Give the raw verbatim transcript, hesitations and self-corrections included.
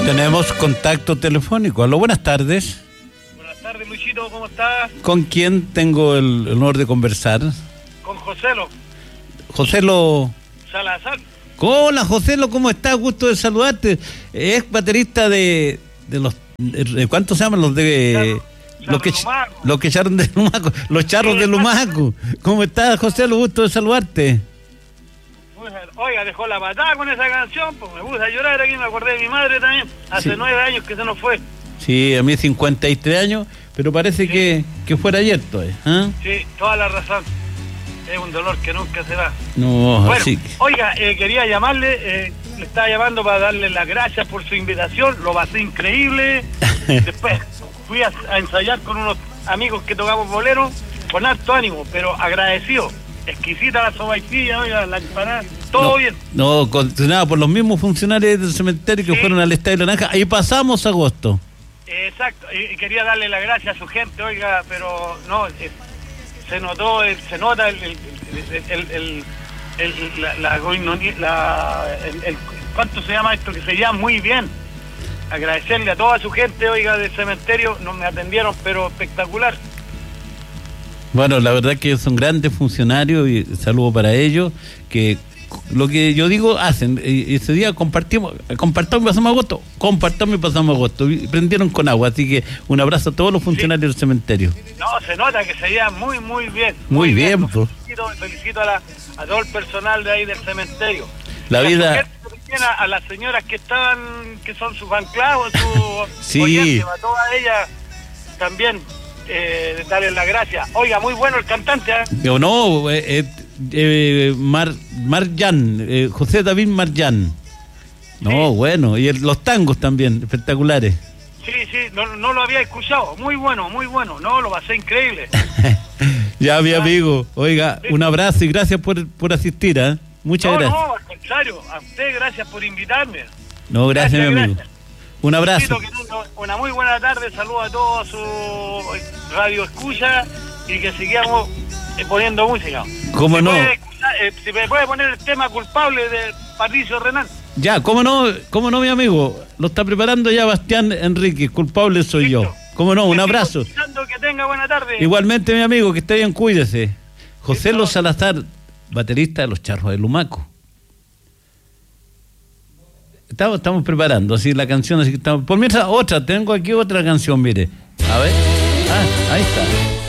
Tenemos contacto telefónico. Aló, buenas tardes. Buenas tardes, Luchito, ¿cómo estás? ¿Con quién tengo el, el honor de conversar? Con Joselo. Joselo Salazar. Hola, Joselo, ¿cómo estás? Gusto de saludarte. Es baterista de, de los... De, ¿cuántos se llaman? Los de... Charro, los, que, Lumaco. los que echaron de Lumaco. Los charros Sí, de Lumaco. ¿Cómo estás, Joselo? Gusto de saludarte. Oiga, dejó la patada con esa canción, pues me puse a llorar aquí, me acordé de mi madre también. Hace Sí. nueve años que se nos fue. Sí, a mí cincuenta y tres años, pero parece Sí. que, que fuera ayer todavía. ¿Ah? Sí, toda la razón. Es un dolor que nunca se va. No, Bueno, así. oiga, eh, quería llamarle, eh, le estaba llamando para darle las gracias por su invitación, lo pasé increíble. Después fui a, a ensayar con unos amigos que tocamos bolero, con alto ánimo, pero agradecido. Exquisita la sopaipilla, oiga, la empanada, todo no, bien. No, continuaba por los mismos funcionarios del cementerio que Sí. fueron al Estadio Naranja. Ahí pasamos agosto. Exacto, y, y quería darle las gracias a su gente, oiga, pero no, eh, se notó, el- se nota el, el, el, el, el- el- la, la, goinonía- la- el- el- ¿cuánto se llama esto? Que se llama muy bien. Agradecerle a toda su gente, oiga, del cementerio, nos me atendieron, pero espectacular. Bueno, la verdad que son grandes funcionarios y saludo para ellos, que lo que yo digo hacen. Y ese día compartimos, compartamos y pasamos agosto, compartamos y pasamos agosto, y prendieron con agua, así que un abrazo a todos los funcionarios del cementerio. No, se nota que se llevan muy, muy bien. Muy bien, Los pues. Felicito, felicito a, la, a todo el personal de ahí del cementerio. La Y a vida- su gente también, A, a las señoras que estaban, que son sus anclavos, sus Sí. oyentes, a todas ellas también eh, darles las gracias. Oiga, muy bueno el cantante, ¿eh? O no, eh, eh, eh, Mar, Marjan, eh, José David Marjan. No, Sí. bueno, y el- los tangos también, espectaculares. Sí, sí, no, no lo había escuchado. Muy bueno, muy bueno. No, lo pasé increíble. Ya, mi amigo, oiga, un abrazo y gracias por, por asistir, ¿eh? Muchas no, gracias. no, al contrario. A usted, gracias por invitarme. No, gracias, Gracias, mi amigo. gracias. Un abrazo. Luchito, que tenga una muy buena tarde, saludo a todos su radio escucha y que sigamos eh, poniendo música. ¿Cómo ¿Me no? puede escuchar, eh, si me puede poner el tema Culpable de Patricio Renal. Ya, ¿cómo no, cómo no, mi amigo? Lo está preparando ya Bastián Enrique, culpable soy yo. Listo. ¿Cómo no? Un Me sigo abrazo. escuchando, que tenga buena tarde. Igualmente, mi amigo, que esté bien, cuídese. José Listo. Lo Salazar, baterista de los Charros de Lumaco. Estamos, estamos preparando así la canción, así que estamos. Por mientras, otra, tengo aquí otra canción, mire. A ver. Ah, ahí está.